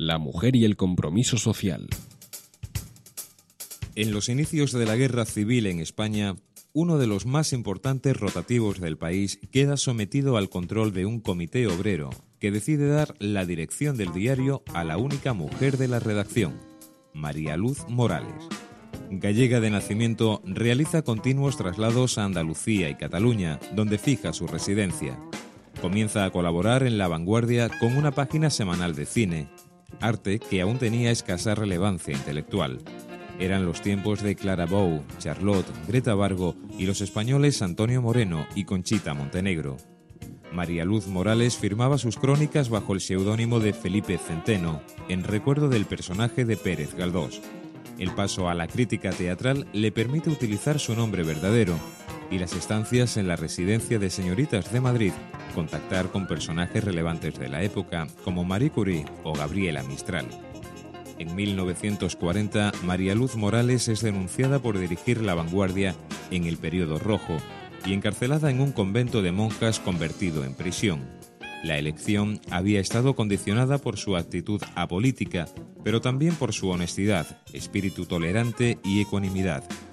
La mujer y el compromiso social. En los inicios de la Guerra Civil en España, uno de los más importantes rotativos del país queda sometido al control de un comité obrero que decide dar la dirección del diario a la única mujer de la redacción, María Luz Morales. Gallega de nacimiento, realiza continuos traslados a Andalucía y Cataluña, donde fija su residencia. Comienza a colaborar en La Vanguardia con una página semanal de cine, arte que aún tenía escasa relevancia intelectual. Eran los tiempos de Clara Bow, Charlotte, Greta Vargo y los españoles Antonio Moreno y Conchita Montenegro. María Luz Morales firmaba sus crónicas bajo el seudónimo de Felipe Centeno, en recuerdo del personaje de Pérez Galdós. El paso a la crítica teatral le permite utilizar su nombre verdadero y las estancias en la Residencia de Señoritas de Madrid, contactar con personajes relevantes de la época como Marie Curie o Gabriela Mistral. En 1940, María Luz Morales es denunciada por dirigir La Vanguardia en el Período Rojo y encarcelada en un convento de monjas convertido en prisión. La elección había estado condicionada por su actitud apolítica, pero también por su honestidad, espíritu tolerante y ecuanimidad.